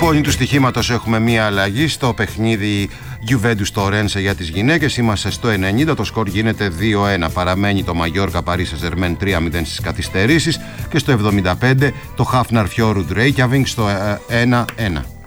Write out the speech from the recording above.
εικόνη του στοιχήματος έχουμε μία αλλαγή στο παιχνίδι Juventus Torrense για τις γυναίκες. Είμαστε στο 90, το σκορ γίνεται 2-1. Παραμένει το Mallorca Paris Saint-Germain 3-0 στις καθυστερήσεις και στο 75 το Hafnarfjörður Reykjavik στο 1-1.